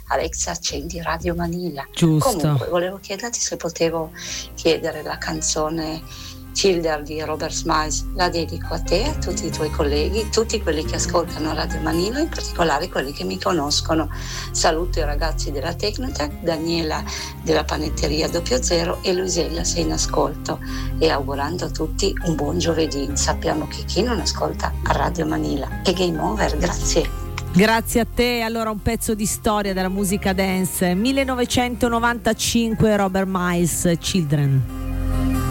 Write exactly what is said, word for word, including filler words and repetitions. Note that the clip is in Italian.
Alexa, accendi Radio Manila. Giusto. Comunque volevo chiederti se potevo chiedere la canzone Children di Robert Smiles. La dedico a te, a tutti i tuoi colleghi, tutti quelli che ascoltano Radio Manila, in particolare quelli che mi conoscono. Saluto i ragazzi della Tecnotech, Daniela della panetteria Doppio Zero e Luisella sei in ascolto, e augurando a tutti un buon giovedì. Sappiamo che chi non ascolta a Radio Manila è game over. Grazie. Grazie a te. Allora, un pezzo di storia della musica dance, millenovecentonovantacinque, Robert Miles, Children.